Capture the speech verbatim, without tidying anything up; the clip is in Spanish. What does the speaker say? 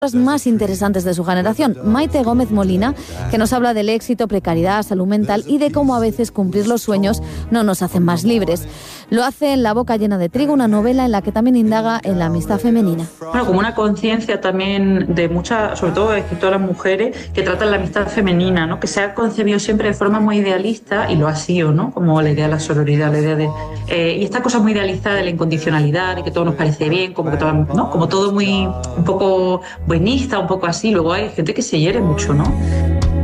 más interesantes de su generación, Maite Gómez Molina, que nos habla del éxito, precariedad, salud mental y de cómo a veces cumplir los sueños no nos hacen más libres. Lo hace en La boca llena de trigo, una novela en la que también indaga en la amistad femenina. Bueno, como una conciencia también de muchas, sobre todo escritoras mujeres, que tratan la amistad femenina, ¿no? Que se ha concebido siempre de forma muy idealista, y lo ha sido, ¿no? Como la idea de la sororidad, la idea de... Eh, y esta cosa muy idealizada de la incondicionalidad, de que todo nos parece bien, como que todo, ¿no? Como todo muy, un poco buenista, un poco así. Luego hay gente que se hiere mucho, ¿no?